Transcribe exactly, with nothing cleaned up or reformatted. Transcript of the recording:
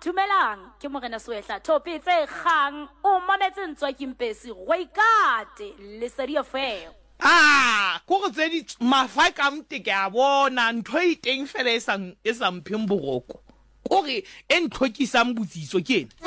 dumelang ke Morena Soehla Thopi tse kgang o mametse ntswa ke Mpesi go ikate Lesedi F M. Ah, ko go tse di mafa ka mte ke a bona ntho e teng fela e sang e sang phemboroko. Ko re en tlhokisang botsiso ke ena.